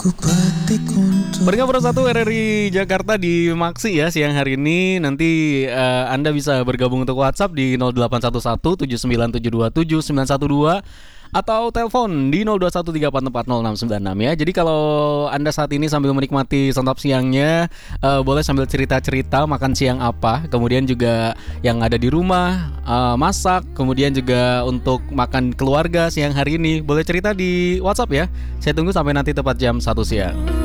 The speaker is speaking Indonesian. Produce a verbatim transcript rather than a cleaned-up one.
Pendengar Pro satu R R I Jakarta di Maksi ya siang hari ini. Nanti uh, Anda bisa bergabung untuk WhatsApp di nol delapan satu satu tujuh sembilan tujuh dua tujuh sembilan satu dua atau telepon di nol dua satu tiga empat empat nol enam sembilan enam ya. Jadi kalau Anda saat ini sambil menikmati santap siangnya, uh, boleh sambil cerita-cerita makan siang apa. Kemudian juga yang ada di rumah uh, masak. Kemudian juga untuk makan keluarga siang hari ini, boleh cerita di WhatsApp ya. Saya tunggu sampai nanti tepat jam satu siang.